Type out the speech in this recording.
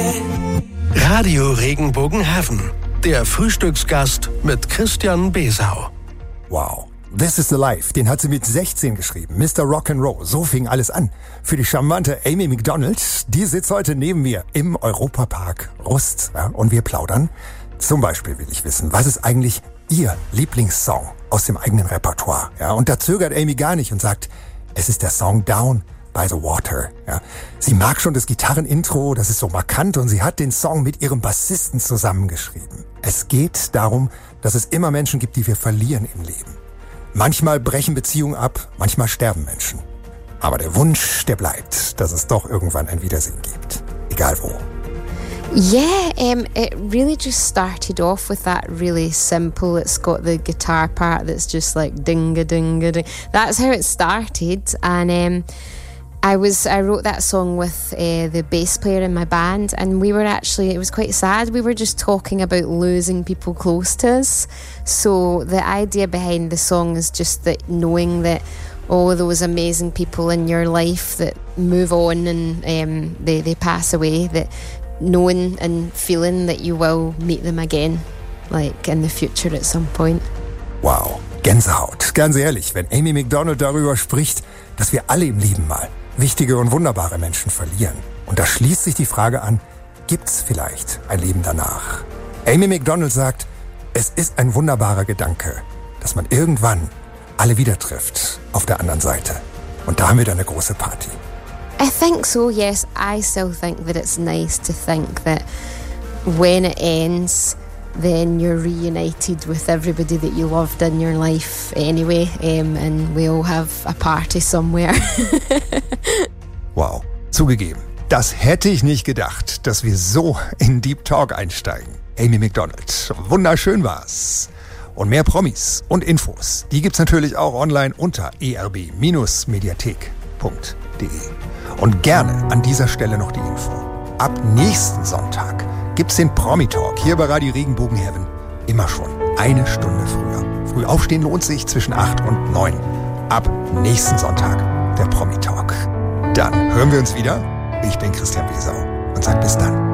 Radio Regenbogen Heaven. Der Frühstücksgast mit Christian Besau. Wow. This is the Life, den hat sie mit 16 geschrieben. Mr. Rock'n'Roll, so fing alles an. Für die charmante Amy Macdonald, die sitzt heute neben mir im Europapark Rust. Ja, und wir plaudern. Zum Beispiel will ich wissen, was ist eigentlich ihr Lieblingssong aus dem eigenen Repertoire? Ja, und da zögert Amy gar nicht und sagt, es ist der Song Down by the Water. Ja, sie mag schon das Gitarrenintro, das ist so markant, und sie hat den Song mit ihrem Bassisten zusammengeschrieben. Es geht darum, dass es immer Menschen gibt, die wir verlieren im Leben. Manchmal brechen Beziehungen ab, manchmal sterben Menschen. Aber der Wunsch, der bleibt, dass es doch irgendwann ein Wiedersehen gibt. Egal wo. Yeah, it really just started off with that really simple, it's got the guitar part that's just like ding-a-ding-a-ding. That's how it started, and I wrote that song with the bass player in my band, and we were actually, it was quite sad, we were just talking about losing people close to us. So the idea behind the song is just that knowing that all those amazing people in your life that move on and they pass away, that knowing and feeling that you will meet them again, like in the future at some point. Wow, Gänsehaut. Ganz ehrlich, wenn Amy Macdonald darüber spricht, dass wir alle im Leben mal wichtige und wunderbare Menschen verlieren. Und da schließt sich die Frage an, gibt's vielleicht ein Leben danach? Amy Macdonald sagt, es ist ein wunderbarer Gedanke, dass man irgendwann alle wieder trifft auf der anderen Seite. Und da haben wir dann eine große Party. I think so, yes. I still think that it's nice to think that when it ends, then you're reunited with everybody that you loved in your life anyway, and we all have a party somewhere. Wow, zugegeben, das hätte ich nicht gedacht, dass wir so in Deep Talk einsteigen. Amy Macdonald, wunderschön war's. Und mehr Promis und Infos, die gibt's natürlich auch online unter erb-mediathek.de. Und gerne an dieser Stelle noch die Info. Ab nächsten Sonntag gibt's den Promi-Talk hier bei Radio Regenbogen Heaven. Immer schon eine Stunde früher. Früh aufstehen lohnt sich zwischen 8 und 9. Ab nächsten Sonntag der Promi-Talk. Dann hören wir uns wieder. Ich bin Christian Besau und sag bis dann.